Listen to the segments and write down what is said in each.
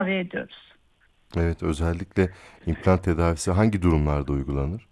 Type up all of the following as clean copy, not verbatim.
ediyoruz. Evet, özellikle implant tedavisi hangi durumlarda uygulanır?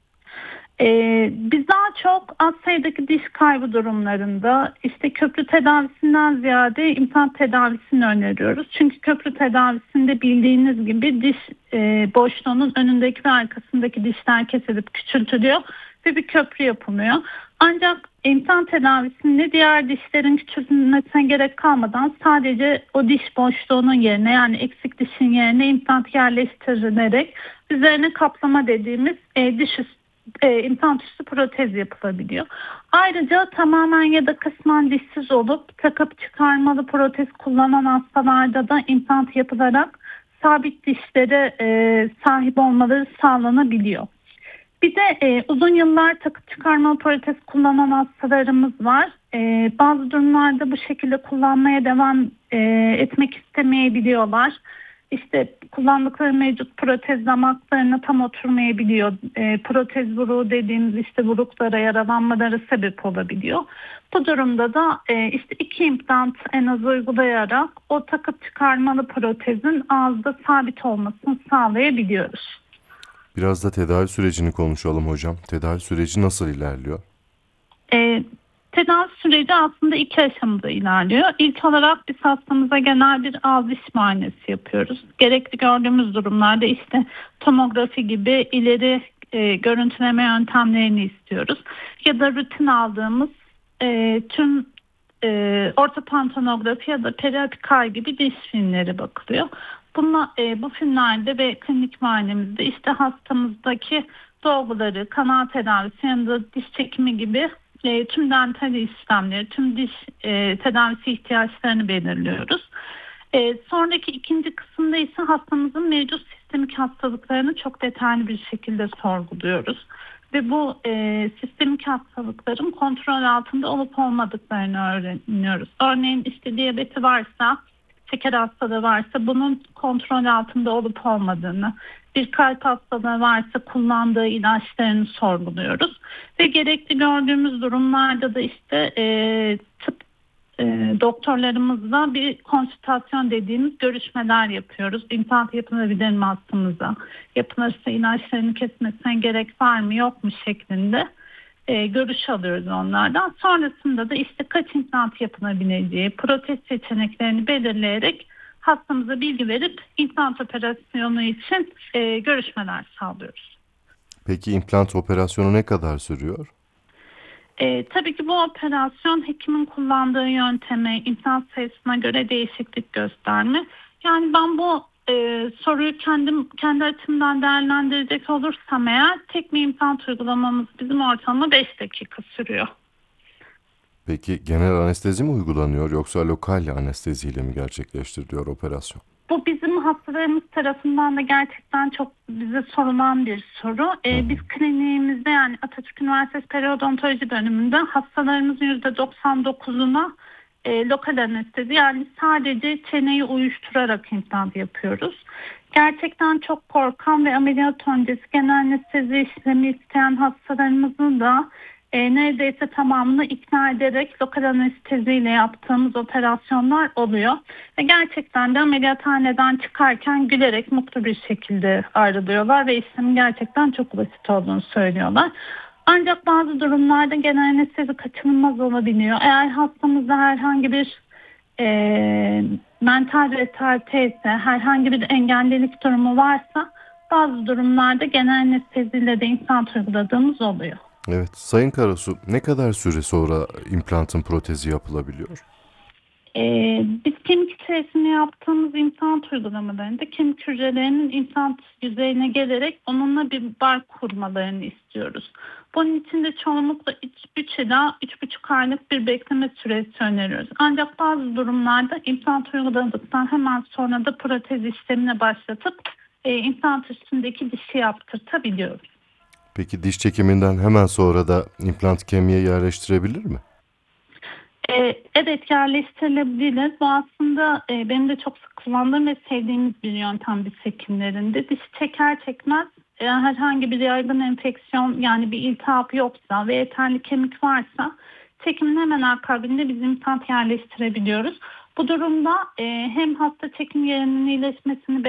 Biz daha çok az sayıdaki diş kaybı durumlarında işte köprü tedavisinden ziyade implant tedavisini öneriyoruz. Çünkü köprü tedavisinde bildiğiniz gibi diş boşluğunun önündeki ve arkasındaki dişler kesilip küçültülüyor ve bir köprü yapılıyor. Ancak implant tedavisinde diğer dişlerin küçültülmesine gerek kalmadan sadece o diş boşluğunun yerine, yani eksik dişin yerine implant yerleştirilerek üzerine kaplama dediğimiz diş üstü implant üstü protez yapılabiliyor. Ayrıca tamamen ya da kısmen dişsiz olup takıp çıkarmalı protez kullanan hastalarda da implant yapılarak sabit dişlere sahip olmaları sağlanabiliyor. Bir de uzun yıllar takıp çıkarmalı protez kullanan hastalarımız var. Bazı durumlarda bu şekilde kullanmaya devam etmek istemeyebiliyorlar. İşte kullandıkları mevcut protez damaklarına tam oturmayabiliyor. Protez vuruğu dediğimiz işte vuruklara, yaralanmalara sebep olabiliyor. Bu durumda da işte iki implant en az uygulayarak o takıp çıkarmalı protezin ağızda sabit olmasını sağlayabiliyoruz. Biraz da tedavi sürecini konuşalım hocam. Tedavi süreci nasıl ilerliyor? E, Tedavi süreci aslında iki aşamada ilerliyor. İlk olarak biz hastamıza genel bir ağız diş muayenesi yapıyoruz. Gerekli gördüğümüz durumlarda işte tomografi gibi ileri görüntüleme yöntemlerini istiyoruz. Ya da rutin aldığımız tüm ortopantonografi ya da periapikal gibi diş filmleri bakılıyor. Bu filmlerde ve klinik muayenemizde işte hastamızdaki dolguları, kanal tedavisi ya da diş çekimi gibi tüm dental işlemleri, tüm diş tedavisi ihtiyaçlarını belirliyoruz. Sonraki ikinci kısımda ise hastamızın mevcut sistemik hastalıklarını çok detaylı bir şekilde sorguluyoruz. Ve bu sistemik hastalıkların kontrol altında olup olmadıklarını öğreniyoruz. Örneğin işte diyabeti varsa, şeker hastalığı varsa bunun kontrol altında olup olmadığını, bir kalp hastalığı varsa kullandığı ilaçlarını sorguluyoruz. Ve gerekli gördüğümüz durumlarda da işte tıp doktorlarımızla bir konsültasyon dediğimiz görüşmeler yapıyoruz. İmplant yapılabilir mi hastamıza? Yapılırsa ilaçlarını kesmesine gerek var mı yok mu şeklinde görüş alıyoruz onlardan. Sonrasında da işte kaç implant yapılabileceği, protez seçeneklerini belirleyerek hastamıza bilgi verip implant operasyonu için görüşmeler sağlıyoruz. Peki implant operasyonu ne kadar sürüyor? Tabii ki bu operasyon hekimin kullandığı yönteme, implant sayısına göre değişiklik gösterme. Yani ben bu soruyu kendi açımdan değerlendirecek olursam eğer tek bir implant uygulamamız bizim ortalama 5 dakika sürüyor. Peki genel anestezi mi uygulanıyor yoksa lokal anesteziyle mi gerçekleştiriliyor operasyon? Bu bizim hastalarımız tarafından da gerçekten çok bize sorulan bir soru. Hı hı. Biz kliniğimizde, yani Atatürk Üniversitesi Periodontoloji bölümünde hastalarımızın %99'una lokal anestezi, yani sadece çeneyi uyuşturarak implant yapıyoruz. Gerçekten çok korkan ve ameliyat öncesi genel anestezi işlemi isteyen hastalarımızın da neredeyse tamamını ikna ederek lokal anesteziyle yaptığımız operasyonlar oluyor. Ve gerçekten de ameliyathaneden çıkarken gülerek mutlu bir şekilde ayrılıyorlar ve işlemin gerçekten çok basit olduğunu söylüyorlar. Ancak bazı durumlarda genel anestezi kaçınılmaz olabiliyor. Eğer hastamızda herhangi bir mental retarte ise, herhangi bir engellilik durumu varsa bazı durumlarda genel anesteziyle de implant uyguladığımız oluyor. Evet, Sayın Karasu, ne kadar süre sonra implantın protezi yapılabiliyor? Biz kemik içerisinde yaptığımız implant uygulamalarında kemik hücrelerinin implant yüzeyine gelerek onunla bir bağ kurmalarını istiyoruz. Bunun için de çoğunlukla 3 ila 3,5 aylık bir bekleme süresi öneriyoruz. Ancak bazı durumlarda implant uyguladıktan hemen sonra da protez işlemine başlatıp implant üstündeki dişi yaptırtabiliyoruz. Peki diş çekiminden hemen sonra da implant kemiğe yerleştirebilir mi? Evet, yerleştirilebilir. Bu aslında benim de çok sık kullandığım ve sevdiğimiz bir yöntem diş hekimlerinde. Dişi çeker çekmez herhangi bir yaygın enfeksiyon, yani bir iltihap yoksa ve yeterli kemik varsa çekimin hemen akabinde biz implant yerleştirebiliyoruz. Bu durumda hem hasta çekim yerinin iyileşmesini